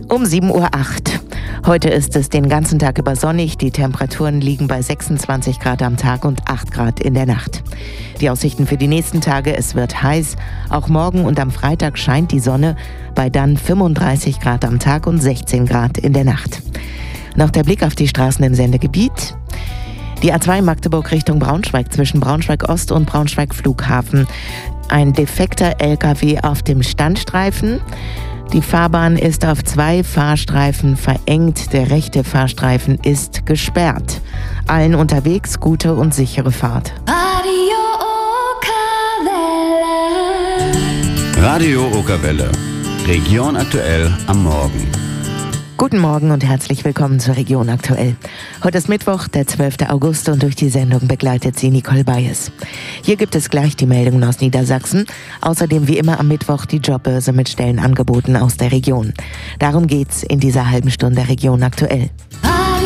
Um 7:08 Uhr. Heute ist es den ganzen Tag über sonnig. Die Temperaturen liegen bei 26 Grad am Tag und 8 Grad in der Nacht. Die Aussichten für die nächsten Tage: Es wird heiß. Auch morgen und am Freitag scheint die Sonne bei dann 35 Grad am Tag und 16 Grad in der Nacht. Noch der Blick auf die Straßen im Sendegebiet. Die A2 Magdeburg Richtung Braunschweig zwischen Braunschweig Ost und Braunschweig Flughafen. Ein defekter LKW auf dem Standstreifen. Die Fahrbahn ist auf 2 Fahrstreifen verengt. Der rechte Fahrstreifen ist gesperrt. Allen unterwegs gute und sichere Fahrt. Radio Okerwelle. Region aktuell am Morgen. Guten Morgen und herzlich willkommen zur Region aktuell. Heute ist Mittwoch, der 12. August und durch die Sendung begleitet sie Nicole Bayes. Hier gibt es gleich die Meldungen aus Niedersachsen. Außerdem wie immer am Mittwoch die Jobbörse mit Stellenangeboten aus der Region. Darum geht's in dieser halben Stunde Region aktuell.